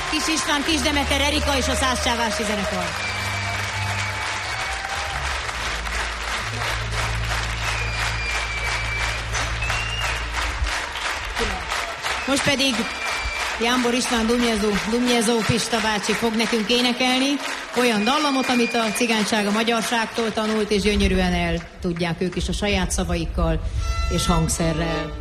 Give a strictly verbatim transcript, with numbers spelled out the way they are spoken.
Kis István, Kis Demeter, Erika és a Százcsávási zenekar. Most pedig Jámbor István Dumjezó, Dumjezó Pista bácsi fog nekünk énekelni olyan dallamot, amit a cigányság a magyarságtól tanult, és gyönyörűen el tudják ők is a saját szavaikkal és hangszerrel.